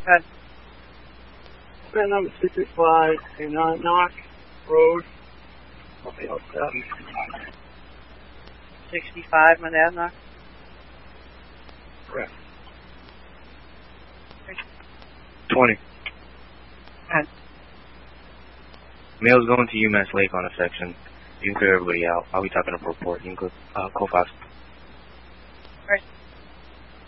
ahead. Pin number 65 in Knock Road. 65 Monadnock. Correct. 20. And Mail's going to UMass Lake on a section. You can clear everybody out. I'll be talking to report. You can go, call 5.